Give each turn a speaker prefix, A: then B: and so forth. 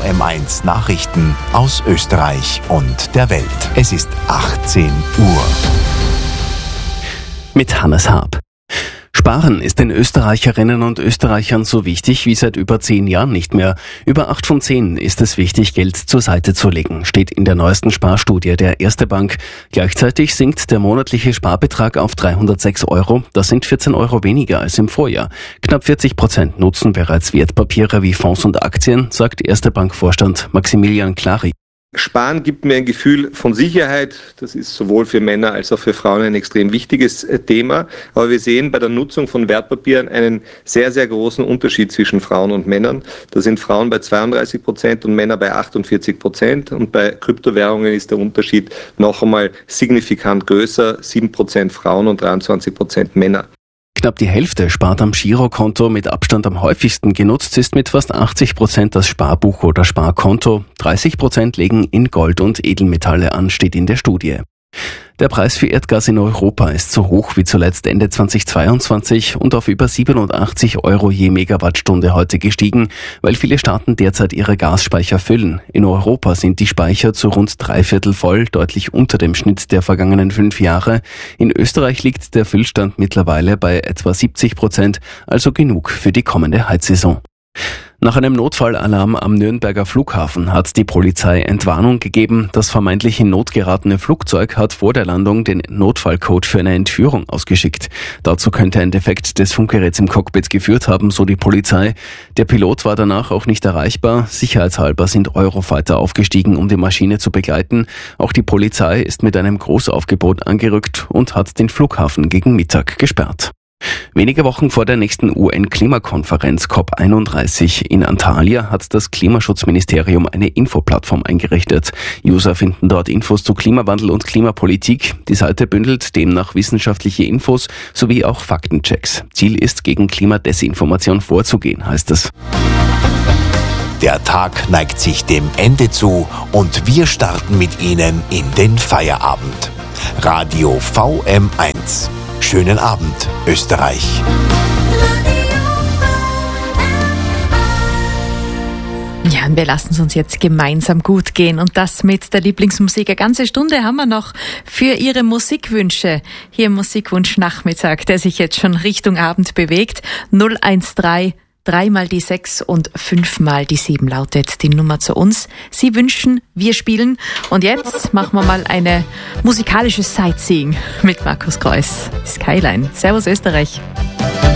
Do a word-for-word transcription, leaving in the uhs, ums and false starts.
A: M eins Nachrichten aus Österreich und der Welt. Es ist achtzehn Uhr.
B: Mit Hannes Haab. Sparen ist den Österreicherinnen und Österreichern so wichtig wie seit über zehn Jahren nicht mehr. Über acht von zehn ist es wichtig, Geld zur Seite zu legen, steht in der neuesten Sparstudie der Erste Bank. Gleichzeitig sinkt der monatliche Sparbetrag auf dreihundertsechs Euro. Das sind vierzehn Euro weniger als im Vorjahr. Knapp vierzig Prozent nutzen bereits Wertpapiere wie Fonds und Aktien, sagt Erste Bank-Vorstand Maximilian Clary.
C: Sparen gibt mir ein Gefühl von Sicherheit. Das ist sowohl für Männer als auch für Frauen ein extrem wichtiges Thema. Aber wir sehen bei der Nutzung von Wertpapieren einen sehr, sehr großen Unterschied zwischen Frauen und Männern. Da sind Frauen bei zweiunddreißig Prozent und Männer bei achtundvierzig Prozent. Und bei Kryptowährungen ist der Unterschied noch einmal signifikant größer. sieben Prozent Frauen und dreiundzwanzig Prozent Männer.
B: Knapp die Hälfte spart am Girokonto. Mit Abstand am häufigsten genutzt ist mit fast achtzig Prozent das Sparbuch oder Sparkonto. dreißig Prozent legen in Gold und Edelmetalle an, steht in der Studie. Der Preis für Erdgas in Europa ist so hoch wie zuletzt Ende zweitausendzweiundzwanzig und auf über siebenundachtzig Euro je Megawattstunde heute gestiegen, weil viele Staaten derzeit ihre Gasspeicher füllen. In Europa sind die Speicher zu rund drei Viertel voll, deutlich unter dem Schnitt der vergangenen fünf Jahre. In Österreich liegt der Füllstand mittlerweile bei etwa siebzig Prozent, also genug für die kommende Heizsaison. Nach einem Notfallalarm am Nürnberger Flughafen hat die Polizei Entwarnung gegeben. Das vermeintlich in Not geratene Flugzeug hat vor der Landung den Notfallcode für eine Entführung ausgeschickt. Dazu könnte ein Defekt des Funkgeräts im Cockpit geführt haben, so die Polizei. Der Pilot war danach auch nicht erreichbar. Sicherheitshalber sind Eurofighter aufgestiegen, um die Maschine zu begleiten. Auch die Polizei ist mit einem Großaufgebot angerückt und hat den Flughafen gegen Mittag gesperrt. Wenige Wochen vor der nächsten U N-Klimakonferenz C O P einunddreißig in Antalya hat das Klimaschutzministerium eine Infoplattform eingerichtet. User finden dort Infos zu Klimawandel und Klimapolitik. Die Seite bündelt demnach wissenschaftliche Infos sowie auch Faktenchecks. Ziel ist, gegen Klimadesinformation vorzugehen, heißt es.
A: Der Tag neigt sich dem Ende zu und wir starten mit Ihnen in den Feierabend. Radio V M eins. Schönen Abend, Österreich.
D: Ja, und wir lassen es uns jetzt gemeinsam gut gehen und das mit der Lieblingsmusik. Eine ganze Stunde haben wir noch für Ihre Musikwünsche. Hier im Musikwunsch Nachmittag, der sich jetzt schon Richtung Abend bewegt. null eins drei Dreimal die sechs und fünfmal die sieben lautet die Nummer zu uns. Sie wünschen, wir spielen. Und jetzt machen wir mal eine musikalische Sightseeing mit Markus Kreuss. Skyline. Servus Österreich.